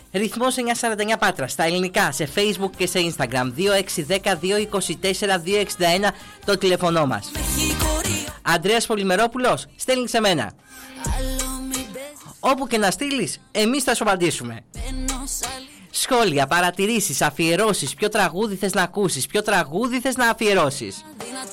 Ρυθμός 949 Πάτρα, στα ελληνικά, σε Facebook και σε Instagram. 2610-224-261 το τηλεφωνό μας. Ανδρέας Πολυμερόπουλος, στέλνει σε μένα. Όπου και να στείλεις, εμείς θα σου απαντήσουμε. Σχόλια, παρατηρήσεις, αφιερώσεις, ποιο τραγούδι θες να ακούσεις, ποιο τραγούδι θες να αφιερώσεις.